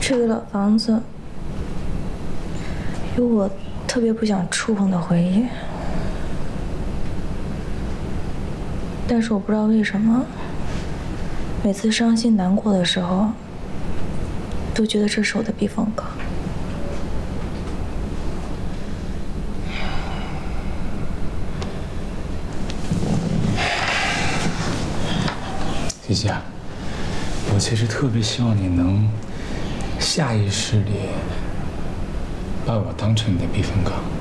这个老房子有我特别不想触碰的回忆，但是我不知道为什么，每次伤心难过的时候，都觉得这是我的避风港。 琪琪啊，我其实特别希望你能下意识里把我当成你的避风港。